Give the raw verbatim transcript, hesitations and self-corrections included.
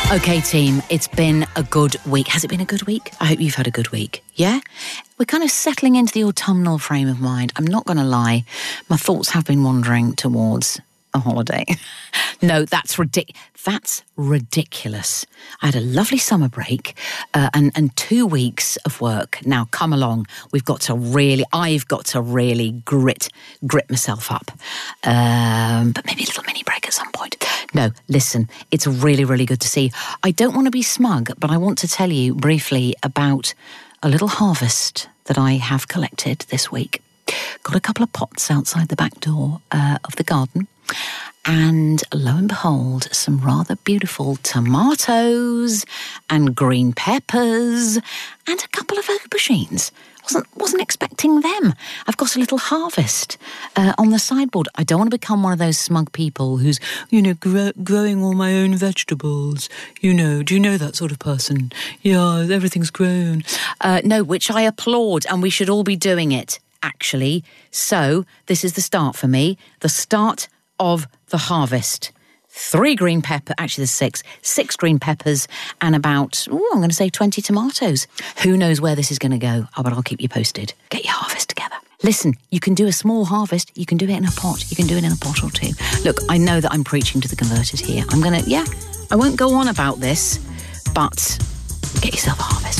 Okay, team, it's been a good week. Has it been a good week? I hope you've had a good week. Yeah? We're kind of settling into the autumnal frame of mind. I'm not going to lie. My thoughts have been wandering towards a holiday. No, that's ridic- That's ridiculous. I had a lovely summer break uh, and, and two weeks of work. Now, come along. We've got to really, I've got to really grit, grit myself up. Um, but maybe a little mini break at some point. No, listen, it's really, really good to see. I don't want to be smug, but I want to tell you briefly about a little harvest that I have collected this week. Got a couple of pots outside the back door uh, of the garden. And lo and behold, some rather beautiful tomatoes and green peppers and a couple of aubergines. Wasn't wasn't expecting them. I've got a little harvest uh, on the sideboard. I don't want to become one of those smug people who's, you know, grow, growing all my own vegetables. You know, do you know that sort of person? Yeah, everything's grown. Uh, no, which I applaud, and we should all be doing it, actually. So this is the start for me. The start of the harvest. Three green pepper, actually there's six, six green peppers and about, ooh, I'm going to say twenty tomatoes. Who knows where this is going to go? Oh, but I'll keep you posted. Get your harvest together. Listen, you can do a small harvest. You can do it in a pot. You can do it in a pot or two. Look, I know that I'm preaching to the converted here. I'm going to, yeah, I won't go on about this, but get yourself a harvest.